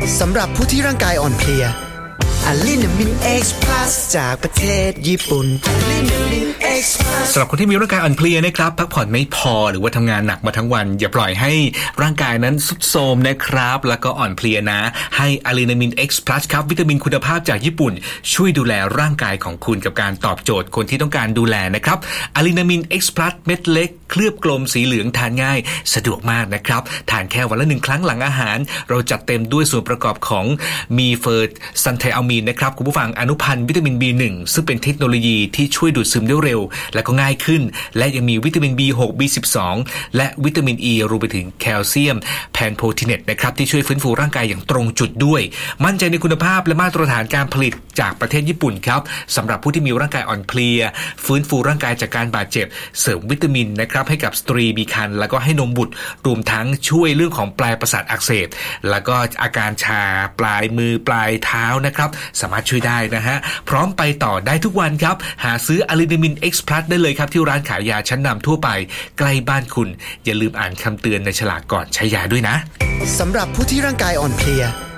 สำหรับผู้ที่ร่างกายอ่อนเพลียอะลินามิน X Plus จากประเทศญี่ปุ่นอะลินามิน X Plus สำหรับคนที่มีร่างกายอ่อนเพลียนะครับพักผ่อนไม่พอหรือว่าทำงานหนักมาทั้งวันอย่าปล่อยให้ร่างกายนั้นทรุดโทรมนะครับแล้วก็อ่อนเพลียนะให้อะลินามิน X Plus ครับวิตามินคุณภาพจากญี่ปุ่นช่วยดูแลร่างกายของคุณกับการตอบโจทย์คนที่ต้องการดูแลนะครับอะลินามิน X Plus เม็ดเล็กเคลือบกลมสีเหลืองทานง่ายสะดวกมากนะครับทานแค่วันละ1ครั้งหลังอาหารเราจัดเต็มด้วยส่วนประกอบของมีเฟอร์ซันไทอัลมีนนะครับคุณผู้ฟังอนุพันธ์วิตามิน B1 ซึ่งเป็นเทคโนโลยีที่ช่วยดูดซึมได้เร็วและก็ง่ายขึ้นและยังมีวิตามิน B6 B12 และวิตามิน E รวมไปถึงแคลเซียมแพนโพทิเนตนะครับที่ช่วยฟื้นฟูร่างกายอย่างตรงจุดด้วยมั่นใจในคุณภาพและมาตรฐานการผลิตจากประเทศญี่ปุ่นครับสำหรับผู้ที่มีร่างกายอ่อนเพลียฟื้นฟูร่างกายจากการบาดเจ็บเสริมวิตามินนะครับให้กับสตรีมีครรภ์แล้วก็ให้นมบุตรรวมทั้งช่วยเรื่องของปลายประสาทอักเสบแล้วก็อาการชาปลายมือปลายเท้านะครับสามารถช่วยได้นะฮะพร้อมไปต่อได้ทุกวันครับหาซื้ออะลินามิน X Plus ได้เลยครับที่ร้านขายยาชั้นนำทั่วไปใกล้บ้านคุณอย่าลืมอ่านคำเตือนในฉลากก่อนใช้ยาด้วยนะสำหรับผู้ที่ร่างกายอ่อนเพลีย